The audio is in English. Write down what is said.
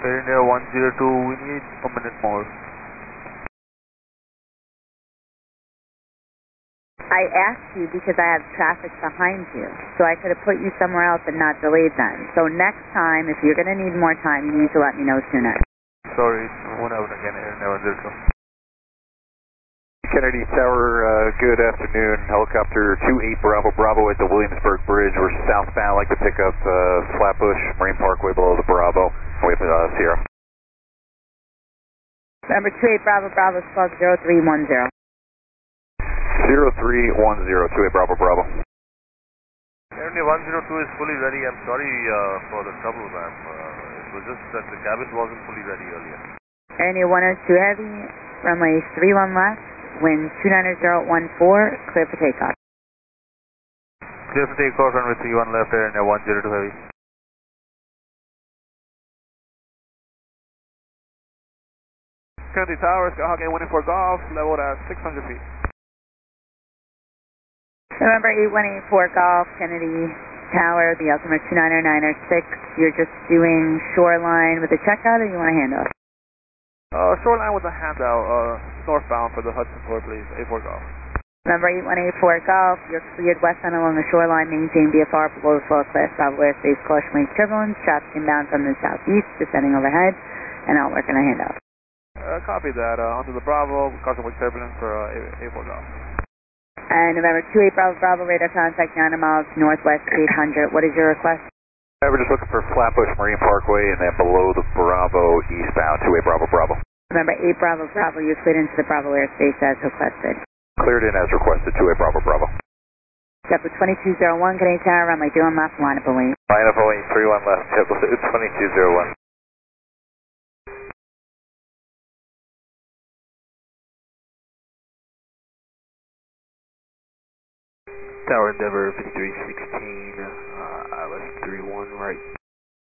Air India 102, we need a minute more. I asked you because I have traffic behind you, so I could have put you somewhere else and not delayed them. So next time, if you're going to need more time, you need to let me know sooner. Sorry, it won't happen again, Air India 102. Kennedy Tower, good afternoon. Helicopter 28 Bravo Bravo at the Williamsburg Bridge. We're southbound, like to pick up Flatbush, Marine Parkway below the Bravo. Wait for Sierra. Number 28 Bravo Bravo, slug 0310. 0310, 28 Bravo Bravo. Air India 102 is fully ready. I'm sorry for the trouble, ma'am. It was just that the cabin wasn't fully ready earlier. Air India 102 Heavy, runway 31 left, wind 29014, clear for takeoff. Clear for takeoff, runway 31 left, Air India 102 Heavy. Kennedy Tower, Skyhawk 184 Golf, leveled at 600 feet. November 8184 Golf, Kennedy Tower, the altimeter 29096. You're just doing shoreline with a checkout, or you want a handoff? Shoreline with a handout, northbound for the Hudson floor, please, 84 Golf. November 8184 Golf, you're cleared westbound along the shoreline, maintain BFR below the floor class, Bravo airspace, caution wake turbulence, traffic inbound from the southeast, descending overhead, and I'll work on a handoff. Copy that, onto the Bravo, caution wake turbulence for 84 Golf. And November 28 Bravo Bravo, radar contact 9 miles northwest 800. What is your request? We're just looking for Flatbush, Marine Parkway, and then below the Bravo, eastbound, 28 Bravo Bravo. November 8 Bravo Bravo, you're cleared into the Bravo airspace as requested. Cleared in as requested, 28 Bravo Bravo. JetBlue 2201, Kennedy Tower, runway 31 left, line up away. Line up away, 31 left, JetBlue 2201. Tower Endeavor 5316, ILS 31 right.